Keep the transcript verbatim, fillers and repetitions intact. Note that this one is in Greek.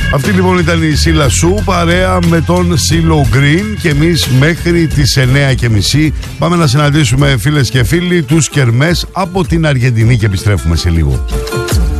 Αυτή λοιπόν ήταν η Σίλα Σου παρέα με τον Σίλο Γκριν και εμείς μέχρι τις εννιά και μισή πάμε να συναντήσουμε φίλες και φίλοι τους Κερμές από την Αργεντινή και επιστρέφουμε σε λίγο.